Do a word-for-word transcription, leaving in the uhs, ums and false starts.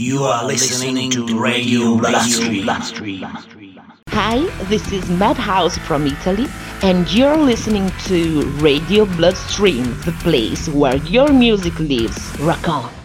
You are listening to Radio Bloodstream. Hi, this is Madhouse from Italy, and you're listening to Radio Bloodstream, the place where your music lives. Rock on!